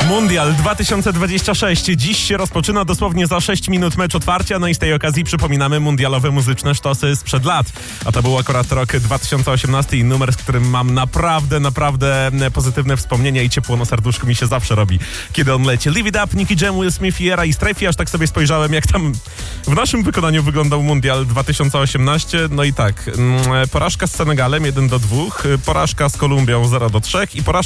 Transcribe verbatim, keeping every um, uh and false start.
Mundial dwa tysiące dwudziesty szósty. Dziś się rozpoczyna, dosłownie za sześć minut mecz otwarcia, no i z tej okazji przypominamy mundialowe muzyczne sztosy sprzed lat. A to był akurat rok dwa tysiące osiemnasty i numer, z którym mam naprawdę, naprawdę pozytywne wspomnienia i ciepło na serduszku mi się zawsze robi, kiedy on leci. Live It Up, Nicky Jam, Will Smith, Era i Strefy. Aż tak sobie spojrzałem, jak tam w naszym wykonaniu wyglądał Mundial dwa tysiące osiemnasty. No i tak, porażka z Senegalem jeden do dwóch, porażka z Kolumbią zero do trzech i porażka